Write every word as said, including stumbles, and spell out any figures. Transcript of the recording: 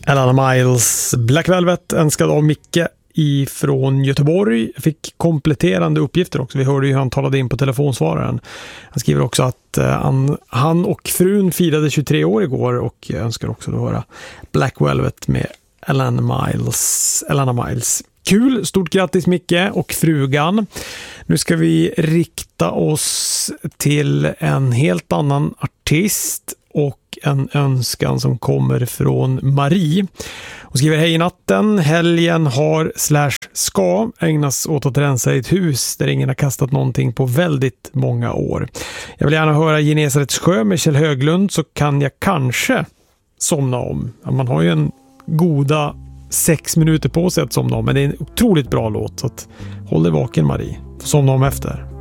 Alana Miles, Black Velvet, önskad av Micke ifrån Göteborg. Fick kompletterande uppgifter också. Vi hörde ju hur han talade in på telefonsvararen. Han skriver också att uh, han, han och frun firade tjugotre år igår och önskar också att höra Black Velvet med Alana Miles. Alana Miles. Kul, stort grattis Micke och frugan. Nu ska vi rikta oss till en helt annan artist och en önskan som kommer från Marie. Hon skriver: hej i natten, helgen har slash ska ägnas åt att rensa ett hus där ingen har kastat någonting på väldigt många år. Jag vill gärna höra Genesarets sjö med Kjell Höglund, så kan jag kanske somna om. Man har ju en goda sex minuter på sig att somna om, men det är en otroligt bra låt, så att håll dig vaken Marie. Får somna om efter.